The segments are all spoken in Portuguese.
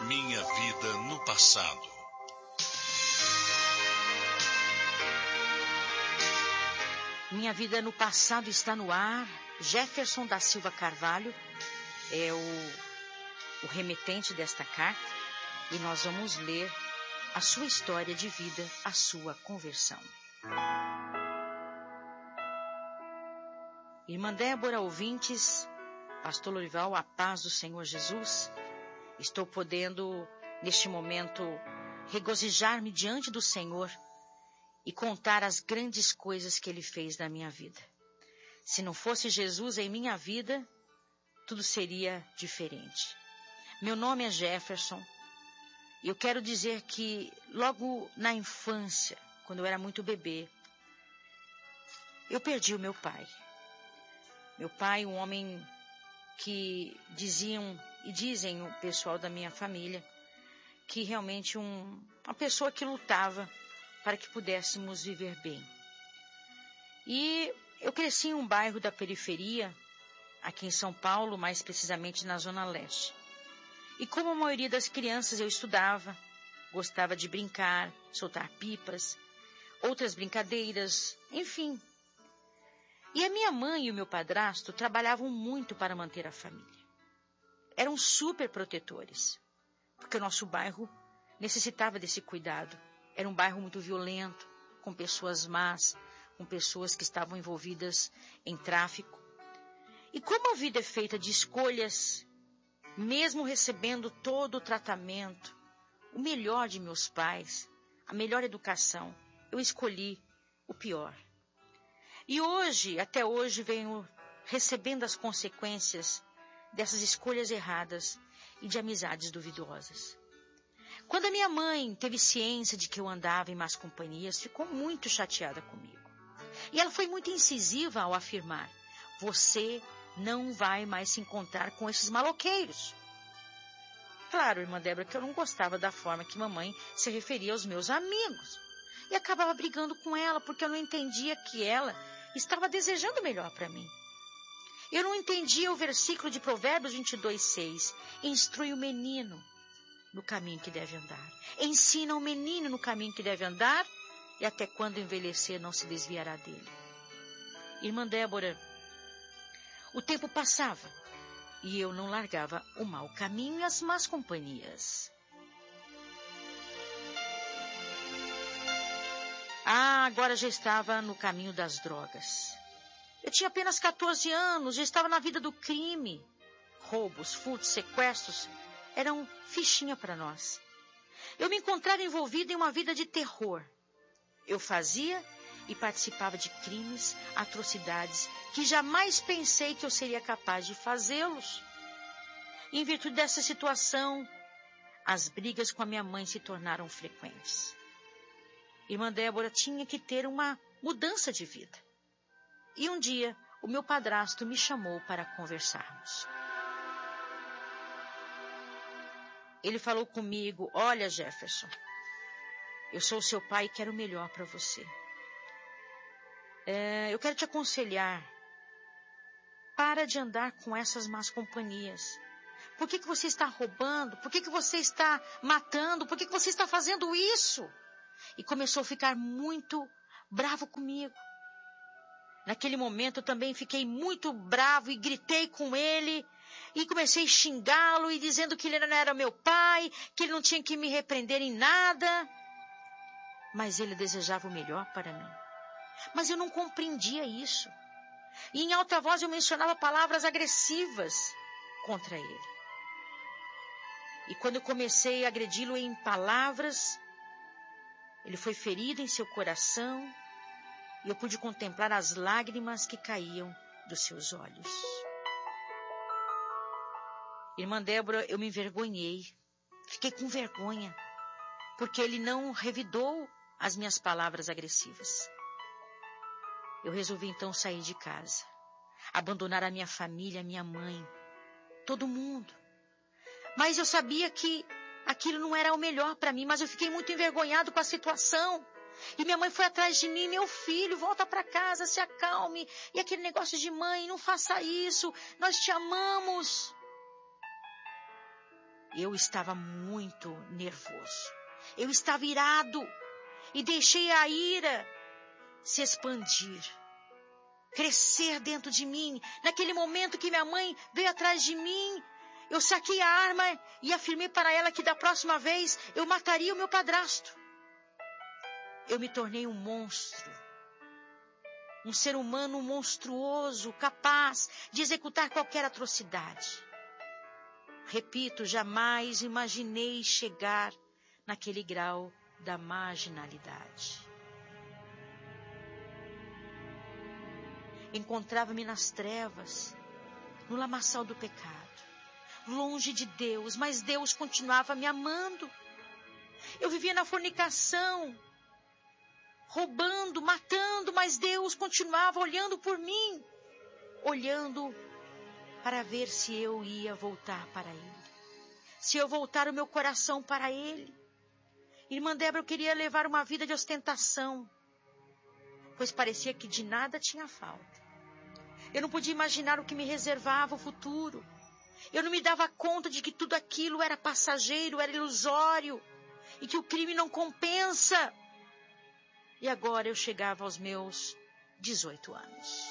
Minha vida no passado. Minha vida no passado está no ar. Jefferson da Silva Carvalho é o remetente desta carta e nós vamos ler a sua história de vida, a sua conversão. Irmã Débora, ouvintes, Pastor Lorival, a paz do Senhor Jesus. Estou podendo, neste momento, regozijar-me diante do Senhor e contar as grandes coisas que Ele fez na minha vida. Se não fosse Jesus em minha vida, tudo seria diferente. Meu nome é Jefferson e eu quero dizer que logo na infância, quando eu era muito bebê, eu perdi o meu pai. Meu pai, um homem que diziam e dizem o pessoal da minha família, que realmente uma pessoa que lutava para que pudéssemos viver bem. E eu cresci em um bairro da periferia, aqui em São Paulo, mais precisamente na Zona Leste. E como a maioria das crianças, eu estudava, gostava de brincar, soltar pipas, outras brincadeiras, enfim. E a minha mãe e o meu padrasto trabalhavam muito para manter a família. Eram super protetores, porque o nosso bairro necessitava desse cuidado. Era um bairro muito violento, com pessoas más, com pessoas que estavam envolvidas em tráfico. E como a vida é feita de escolhas, mesmo recebendo todo o tratamento, o melhor de meus pais, a melhor educação, eu escolhi o pior. E hoje, até hoje, venho recebendo as consequências dessas escolhas erradas e de amizades duvidosas. Quando a minha mãe teve ciência de que eu andava em más companhias, ficou muito chateada comigo. E ela foi muito incisiva ao afirmar: você não vai mais se encontrar com esses maloqueiros. Claro, irmã Débora, que eu não gostava da forma que mamãe se referia aos meus amigos. E acabava brigando com ela, porque eu não entendia que ela estava desejando melhor para mim. Eu não entendia o versículo de Provérbios 22:6. Instrui o menino no caminho que deve andar. Ensina o menino no caminho que deve andar, e até quando envelhecer não se desviará dele. Irmã Débora, o tempo passava e eu não largava o mau caminho e as más companhias. Agora já estava no caminho das drogas. Eu tinha apenas 14 anos, já estava na vida do crime. Roubos, furtos, sequestros eram fichinha para nós. Eu me encontrava envolvida em uma vida de terror. Eu fazia e participava de crimes, atrocidades, que jamais pensei que eu seria capaz de fazê-los. Em virtude dessa situação, as brigas com a minha mãe se tornaram frequentes. Irmã Débora tinha que ter uma mudança de vida. E um dia, o meu padrasto me chamou para conversarmos. Ele falou comigo: olha, Jefferson, eu sou seu pai e quero o melhor para você. Eu quero te aconselhar, para de andar com essas más companhias. Por que você está roubando? Por que você está matando? Por que você está fazendo isso? E começou a ficar muito bravo comigo. Naquele momento eu também fiquei muito bravo e gritei com ele e comecei a xingá-lo e dizendo que ele não era meu pai, que ele não tinha que me repreender em nada. Mas ele desejava o melhor para mim. Mas eu não compreendia isso. E em alta voz eu mencionava palavras agressivas contra ele. E quando eu comecei a agredi-lo em palavras, ele foi ferido em seu coração e eu pude contemplar as lágrimas que caíam dos seus olhos. Irmã Débora, eu me envergonhei. Fiquei com vergonha, porque ele não revidou as minhas palavras agressivas. Eu resolvi então sair de casa, abandonar a minha família, a minha mãe, todo mundo. Mas eu sabia que aquilo não era o melhor para mim, mas eu fiquei muito envergonhado com a situação. E minha mãe foi atrás de mim: meu filho, volta para casa, se acalme. E aquele negócio de mãe, não faça isso, nós te amamos. Eu estava muito nervoso. Eu estava irado e deixei a ira se expandir, crescer dentro de mim. Naquele momento que minha mãe veio atrás de mim, eu saquei a arma e afirmei para ela que da próxima vez eu mataria o meu padrasto. Eu me tornei um monstro, um ser humano monstruoso, capaz de executar qualquer atrocidade. Repito, jamais imaginei chegar naquele grau da marginalidade. Encontrava-me nas trevas, no lamaçal do pecado, longe de Deus, mas Deus continuava me amando. Eu vivia na fornicação, roubando, matando, mas Deus continuava olhando por mim, olhando para ver se eu ia voltar para Ele, se eu voltar o meu coração para Ele. Irmã Débora, eu queria levar uma vida de ostentação, pois parecia que de nada tinha falta. Eu não podia imaginar o que me reservava o futuro. Eu não me dava conta de que tudo aquilo era passageiro, era ilusório, e que o crime não compensa. E agora eu chegava aos meus 18 anos.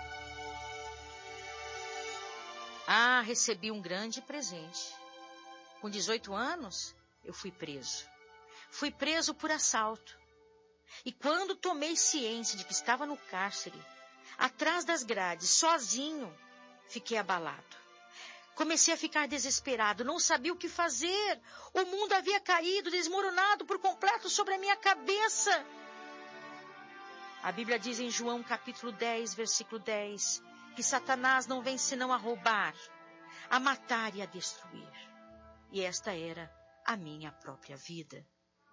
Recebi um grande presente. Com 18 anos, eu fui preso. Fui preso por assalto. E quando tomei ciência de que estava no cárcere, atrás das grades, sozinho, fiquei abalado. Comecei a ficar desesperado, não sabia o que fazer. O mundo havia caído, desmoronado por completo sobre a minha cabeça. A Bíblia diz em João capítulo 10, versículo 10, que Satanás não vem senão a roubar, a matar e a destruir. E esta era a minha própria vida.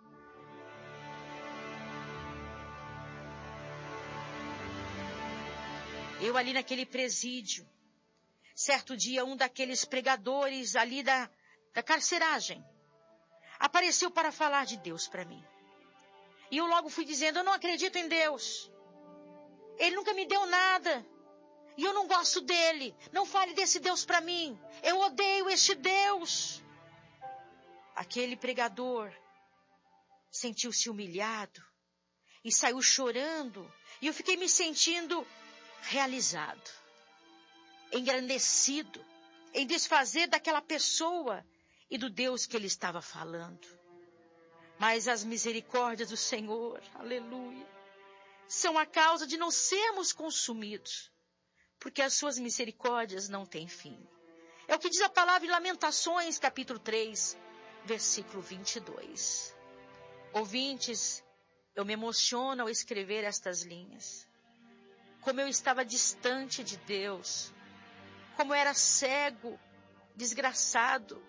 Eu ali naquele presídio, certo dia um daqueles pregadores ali da carceragem apareceu para falar de Deus para mim. E eu logo fui dizendo, eu não acredito em Deus. Ele nunca me deu nada. E eu não gosto dele. Não fale desse Deus para mim. Eu odeio este Deus. Aquele pregador sentiu-se humilhado e saiu chorando. E eu fiquei me sentindo realizado, engrandecido, em desfazer daquela pessoa e do Deus que ele estava falando. Mas as misericórdias do Senhor, aleluia, são a causa de não sermos consumidos, porque as suas misericórdias não têm fim. É o que diz a palavra em Lamentações, capítulo 3, versículo 22. Ouvintes, eu me emociono ao escrever estas linhas. Como eu estava distante de Deus, como eu era cego, desgraçado,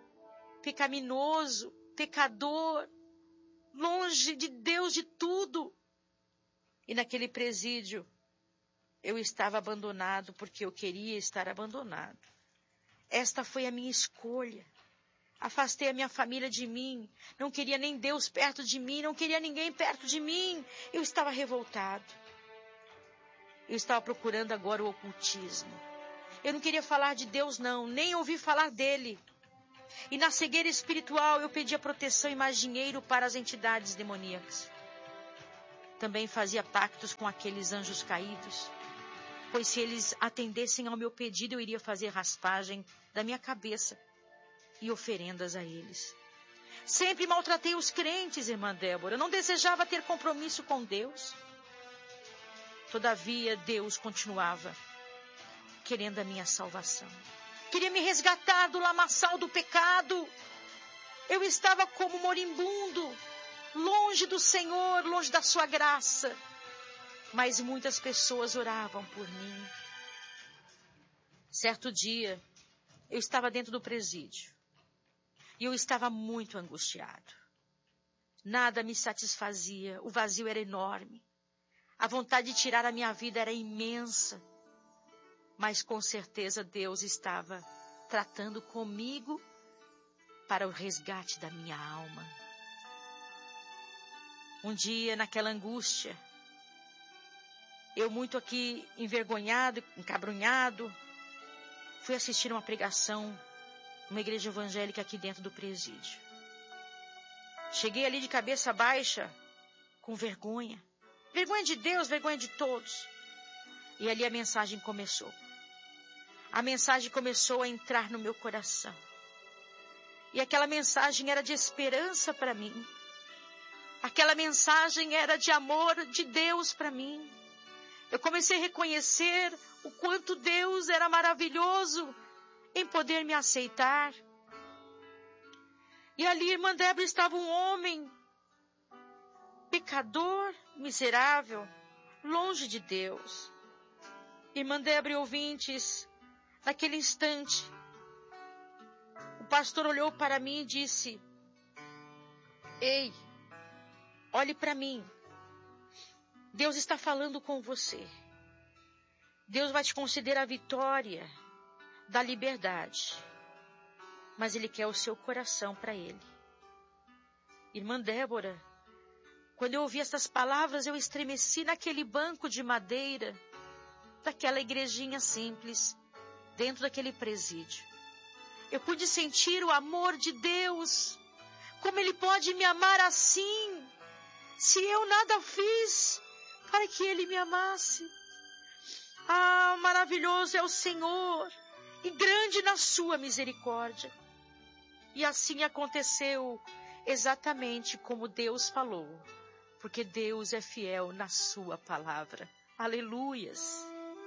pecaminoso, pecador, longe de Deus de tudo. E naquele presídio, eu estava abandonado porque eu queria estar abandonado. Esta foi a minha escolha. Afastei a minha família de mim. Não queria nem Deus perto de mim, não queria ninguém perto de mim. Eu estava revoltado. Eu estava procurando agora o ocultismo. Eu não queria falar de Deus, não, nem ouvir falar dele. E na cegueira espiritual eu pedia proteção e mais dinheiro para as entidades demoníacas. Também fazia pactos com aqueles anjos caídos, pois se eles atendessem ao meu pedido, eu iria fazer raspagem da minha cabeça e oferendas a eles. Sempre maltratei os crentes, irmã Débora. Eu não desejava ter compromisso com Deus. Todavia, Deus continuava querendo a minha salvação. Queria me resgatar do lamaçal do pecado. Eu estava como moribundo, longe do Senhor, longe da sua graça. Mas muitas pessoas oravam por mim. Certo dia, eu estava dentro do presídio. E eu estava muito angustiado. Nada me satisfazia, o vazio era enorme. A vontade de tirar a minha vida era imensa. Mas com certeza Deus estava tratando comigo para o resgate da minha alma. Um dia, naquela angústia, eu muito aqui envergonhado, encabrunhado, fui assistir uma pregação uma igreja evangélica aqui dentro do presídio. Cheguei ali de cabeça baixa, com vergonha. Vergonha de Deus, vergonha de todos. E ali a mensagem começou. A mensagem começou a entrar no meu coração. E aquela mensagem era de esperança para mim. Aquela mensagem era de amor de Deus para mim. Eu comecei a reconhecer o quanto Deus era maravilhoso em poder me aceitar. E ali, irmã Débora, estava um homem pecador, miserável, longe de Deus. Irmã Débora e ouvintes, naquele instante, o pastor olhou para mim e disse: ei, olhe para mim. Deus está falando com você. Deus vai te conceder a vitória da liberdade. Mas Ele quer o seu coração para Ele. Irmã Débora, quando eu ouvi essas palavras, eu estremeci naquele banco de madeira, daquela igrejinha simples, dentro daquele presídio. Eu pude sentir o amor de Deus. Como Ele pode me amar assim, se eu nada fiz para que Ele me amasse? Ah, maravilhoso é o Senhor, e grande na sua misericórdia. E assim aconteceu exatamente como Deus falou, porque Deus é fiel na sua palavra. Aleluias!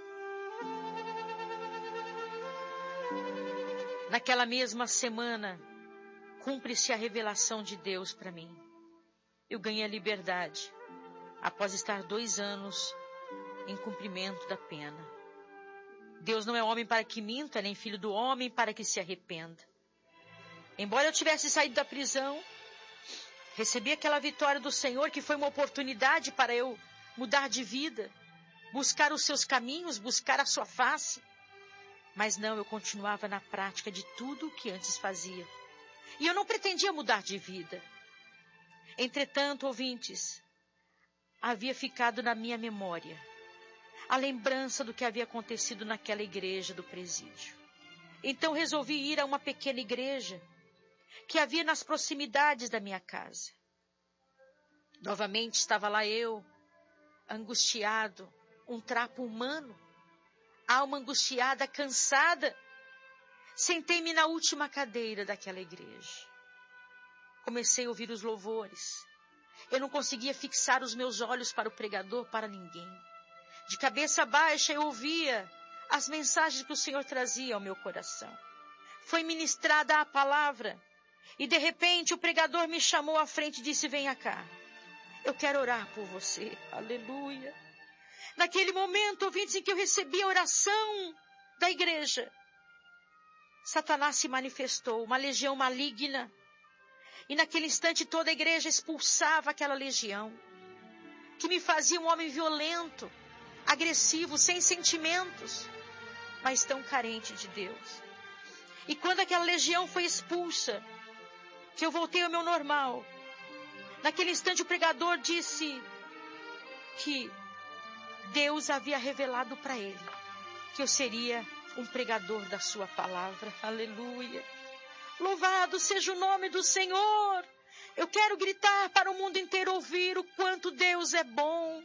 Naquela mesma semana, cumpre-se a revelação de Deus para mim. Eu ganhei a liberdade, após estar 2 anos em cumprimento da pena. Deus não é homem para que minta, nem filho do homem para que se arrependa. Embora eu tivesse saído da prisão, recebi aquela vitória do Senhor, que foi uma oportunidade para eu mudar de vida, buscar os seus caminhos, buscar a sua face. Mas não, eu continuava na prática de tudo o que antes fazia. E eu não pretendia mudar de vida. Entretanto, ouvintes, havia ficado na minha memória a lembrança do que havia acontecido naquela igreja do presídio. Então resolvi ir a uma pequena igreja que havia nas proximidades da minha casa. Novamente estava lá eu, angustiado, um trapo humano, alma angustiada, cansada. Sentei-me na última cadeira daquela igreja. Comecei a ouvir os louvores. Eu não conseguia fixar os meus olhos para o pregador, para ninguém. De cabeça baixa eu ouvia as mensagens que o Senhor trazia ao meu coração. Foi ministrada a palavra. E de repente o pregador me chamou à frente e disse: venha cá, eu quero orar por você. Aleluia. Naquele momento, ouvintes, em que eu recebi a oração da igreja, Satanás se manifestou, uma legião maligna. E naquele instante toda a igreja expulsava aquela legião, que me fazia um homem violento, agressivo, sem sentimentos, mas tão carente de Deus. E quando aquela legião foi expulsa, que eu voltei ao meu normal, naquele instante o pregador disse que Deus havia revelado para ele que eu seria um pregador da sua palavra. Aleluia! Louvado seja o nome do Senhor! Eu quero gritar para o mundo inteiro ouvir o quanto Deus é bom.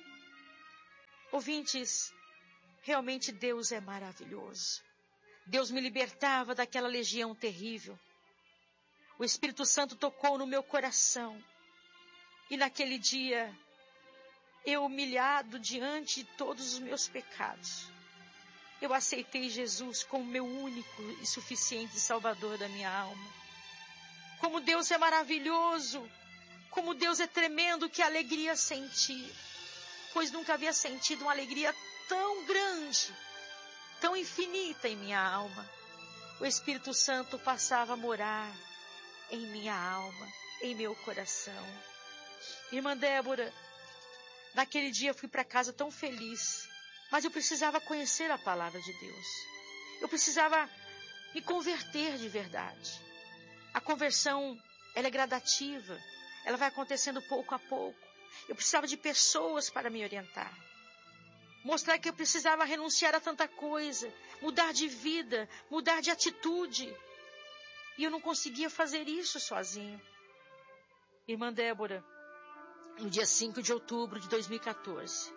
Ouvintes, realmente Deus é maravilhoso. Deus me libertava daquela legião terrível. O Espírito Santo tocou no meu coração. E naquele dia, eu humilhado diante de todos os meus pecados, eu aceitei Jesus como meu único e suficiente Salvador da minha alma. Como Deus é maravilhoso, como Deus é tremendo, que alegria senti, pois nunca havia sentido uma alegria tão grande, tão infinita em minha alma. O Espírito Santo passava a morar em minha alma, em meu coração. Irmã Débora, naquele dia eu fui para casa tão feliz, mas eu precisava conhecer a palavra de Deus. Eu precisava me converter de verdade. A conversão, ela é gradativa, ela vai acontecendo pouco a pouco. Eu precisava de pessoas para me orientar. Mostrar que eu precisava renunciar a tanta coisa, mudar de vida, mudar de atitude. E eu não conseguia fazer isso sozinho. Irmã Débora, no dia 5 de outubro de 2014,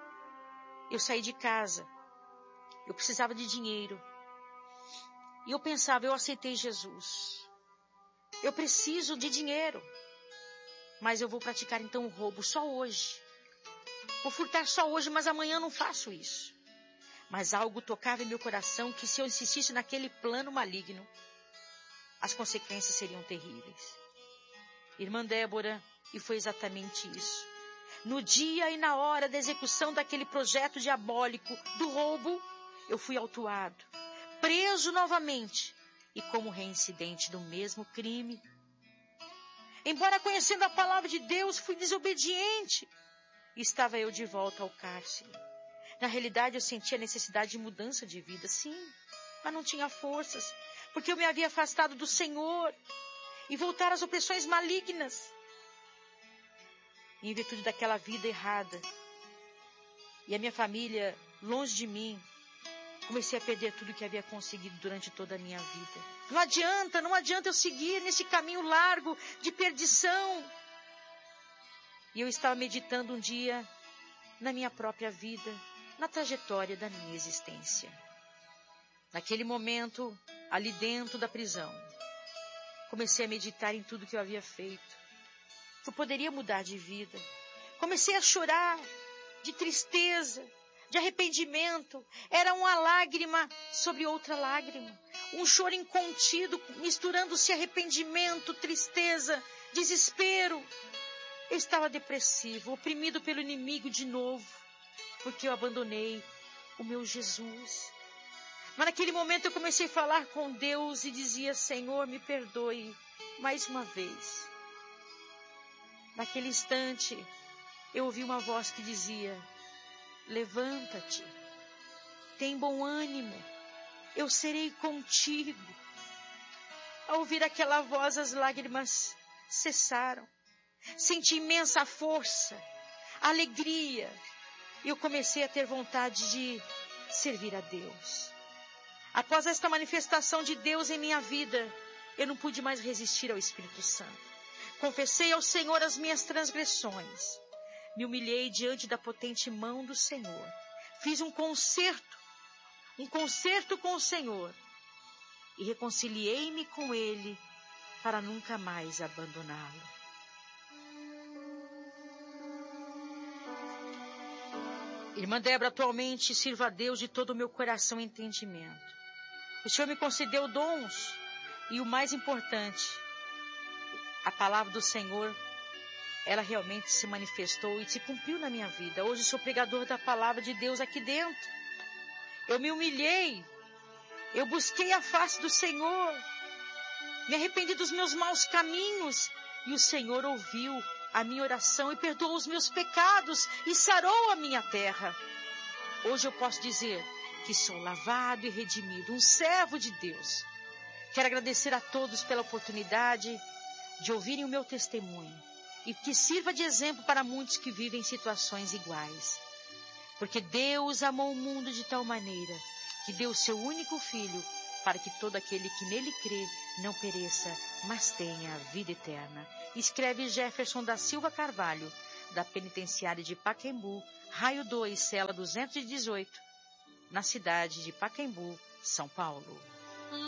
eu saí de casa. Eu precisava de dinheiro. E eu pensava, eu aceitei Jesus. Eu preciso de dinheiro. Mas eu vou praticar então o roubo só hoje. Vou furtar só hoje, mas amanhã eu não faço isso. Mas algo tocava em meu coração que se eu insistisse naquele plano maligno, as consequências seriam terríveis. Irmã Débora, e foi exatamente isso. No dia e na hora da execução daquele projeto diabólico do roubo, eu fui autuado, preso novamente e como reincidente do mesmo crime. Embora conhecendo a palavra de Deus, fui desobediente. E estava eu de volta ao cárcere. Na realidade, eu sentia a necessidade de mudança de vida, sim, mas não tinha forças, porque eu me havia afastado do Senhor e voltar às opressões malignas. E em virtude daquela vida errada, e a minha família longe de mim, comecei a perder tudo que havia conseguido durante toda a minha vida. Não adianta eu seguir nesse caminho largo de perdição. E eu estava meditando um dia na minha própria vida, na trajetória da minha existência. Naquele momento, ali dentro da prisão, comecei a meditar em tudo que eu havia feito, que eu poderia mudar de vida. Comecei a chorar de tristeza, de arrependimento. Era uma lágrima sobre outra lágrima. Um choro incontido, misturando-se arrependimento, tristeza, desespero. Eu estava depressivo, oprimido pelo inimigo de novo, porque eu abandonei o meu Jesus. Mas naquele momento eu comecei a falar com Deus e dizia, Senhor, me perdoe mais uma vez. Naquele instante, eu ouvi uma voz que dizia, levanta-te, tem bom ânimo, eu serei contigo. Ao ouvir aquela voz, as lágrimas cessaram. Senti imensa força, alegria. E eu comecei a ter vontade de servir a Deus. Após esta manifestação de Deus em minha vida, eu não pude mais resistir ao Espírito Santo. Confessei ao Senhor as minhas transgressões. Me humilhei diante da potente mão do Senhor. Fiz um concerto com o Senhor. E reconciliei-me com Ele para nunca mais abandoná-lo. Irmã Débora, atualmente sirvo a Deus de todo o meu coração e entendimento. O Senhor me concedeu dons e o mais importante, a palavra do Senhor, ela realmente se manifestou e se cumpriu na minha vida. Hoje sou pregador da palavra de Deus aqui dentro. Eu me humilhei, eu busquei a face do Senhor, me arrependi dos meus maus caminhos e o Senhor ouviu a minha oração e perdoou os meus pecados e sarou a minha terra. Hoje eu posso dizer que sou lavado e redimido, um servo de Deus. Quero agradecer a todos pela oportunidade de ouvirem o meu testemunho e que sirva de exemplo para muitos que vivem situações iguais. Porque Deus amou o mundo de tal maneira que deu o seu único Filho para que todo aquele que nele crê não pereça, mas tenha a vida eterna. Escreve Jefferson da Silva Carvalho, da penitenciária de Pacaembu, Raio 2, cela 218, na cidade de Pacaembu, São Paulo.